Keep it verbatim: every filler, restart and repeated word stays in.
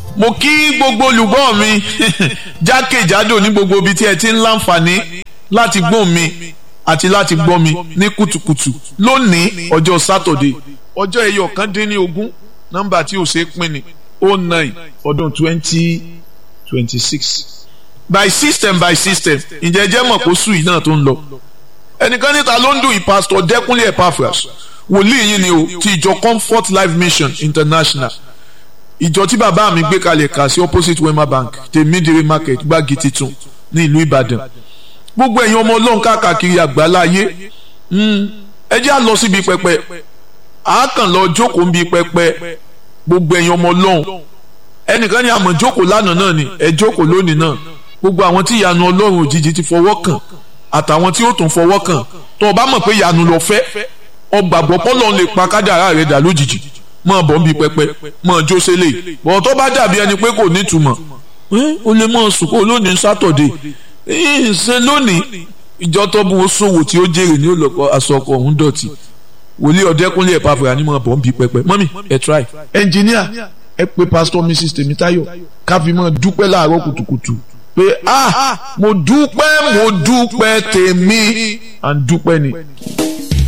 mo kí gbogbo olùgbọ́ mi jákèjádò ní gbogbo ibi tí ẹ ti ń láǹfààní láti gbọ́ mi àti láti gbọ́ mi ní kùtùkùtù lónìí ọjọ́ sátọ̀dé ọjọ́ ẹyọ kan dín ní ogún nọ́mbà tí ò ṣe é pín ní oh nine ọdún twenty twenty six by system by system ǹjẹ́ jẹ́ mọ̀ kó sùn yìí náà tó ń lọ ẹnìkan níta ló ń dùn yìí pásítọ̀ Dẹ́kúnlé Epaphras wòlíì yìí ni o ti ìjọ Comfort Life Mission International ìjọ tí bàbá mi gbé kalẹ̀ kà sí opposite Wema Bank tèmídìrí market gbági titun ní ìlú Ìbàdàn gbogbo ẹ̀yin ọmọ ọlọ́run káàkiri àgbáláyé ẹ jẹ́ à lọ síbi pẹpẹ a kàn lọ jókòó níbi pẹpẹ gbogbo ẹ̀yin ọmọ ọlọ́run ẹnìkan ní àmọ̀ jókòó lánàá náà ni ẹ jókòó lónìí náà gbogbo àwọn tí ìyanu ọlọ́run òjijì ti fọwọ́ kàn àtàwọn tí ó tún fọwọ́ kàn tó o bá mọ̀ pé ìyanu lọ fẹ́ ọgbàgbọ́ pọ́lọ́n lè pa kádàrá rẹ̀ dà lójijì mọ̀ bọ́ níbi pẹpẹ mọ̀ jó sẹ́lẹ̀ bọ̀ tó bá dàbí ẹni pé kò nítumọ̀ ó lè mọ̀ sùn kó lónìí sátọ̀dé ṣe lónìí ìjọ tó bu oṣòwò tí ó jèrè ní olùkọ́ aṣọkọ̀ ọ̀hún dọ̀tí wòlíì Ọ̀dẹ́kúnlé Epaphras ní mọ̀ bọ́ níbi pẹpẹ mọ́mì ẹ try engineer ẹ pé pastor Mrs Tèmítáyọ̀ káfí mọ́ dúpẹ́ láàárọ̀ kùtùkùtù pé ah mo dúpẹ́ mo dúpẹ́ tèmi à ń dúpẹ́ ni.